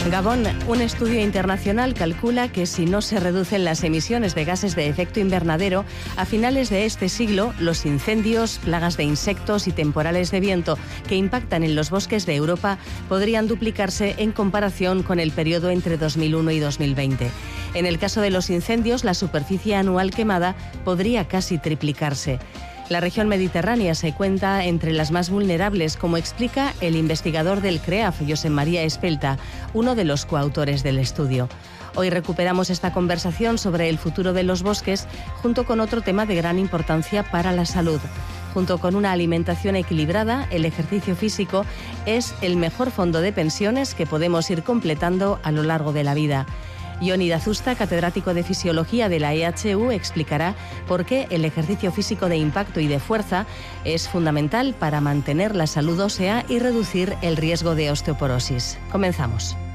Gabón, un estudio internacional calcula que si no se reducen las emisiones de gases de efecto invernadero, a finales de este siglo, los incendios, plagas de insectos y temporales de viento que impactan en los bosques de Europa podrían duplicarse en comparación con el periodo entre 2001 y 2020. En el caso de los incendios, la superficie anual quemada podría casi triplicarse. La región mediterránea se cuenta entre las más vulnerables, como explica el investigador del CREAF, Josep María Espelta, uno de los coautores del estudio. Hoy recuperamos esta conversación sobre el futuro de los bosques junto con otro tema de gran importancia para la salud. Junto con una alimentación equilibrada, el ejercicio físico es el mejor fondo de pensiones que podemos ir completando a lo largo de la vida. Ioni Dazusta, catedrático de Fisiología de la EHU, explicará por qué el ejercicio físico de impacto y de fuerza es fundamental para mantener la salud ósea y reducir el riesgo de osteoporosis. Comenzamos.